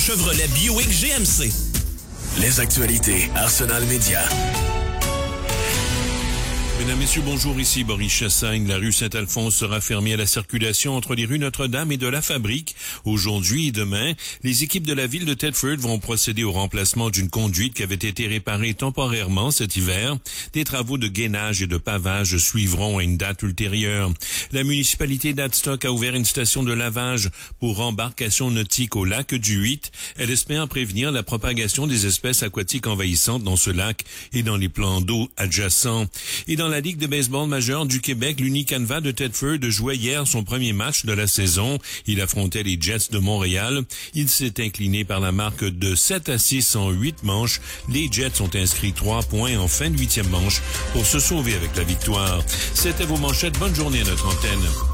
Chevrolet Buick GMC. Les actualités Arsenal Média. Mesdames, Messieurs, bonjour, ici Boris Chassagne. La rue Saint-Alphonse sera fermée à la circulation entre les rues Notre-Dame et de la Fabrique. Aujourd'hui et demain, les équipes de la ville de Thetford vont procéder au remplacement d'une conduite qui avait été réparée temporairement cet hiver. Des travaux de gainage et de pavage suivront à une date ultérieure. La municipalité d'Adstock a ouvert une station de lavage pour embarcations nautiques au lac du 8. Elle espère prévenir la propagation des espèces aquatiques envahissantes dans ce lac et dans les plans d'eau adjacents. Et dans la Ligue de baseball majeure du Québec, l'Unicanva de Thetford jouait hier son premier match de la saison. Il affrontait les Jets de Montréal. Il s'est incliné par la marque de 7-6 en 8 manches. Les Jets ont inscrit 3 points en fin de 8e manche pour se sauver avec la victoire. C'était vos manchettes. Bonne journée à notre antenne.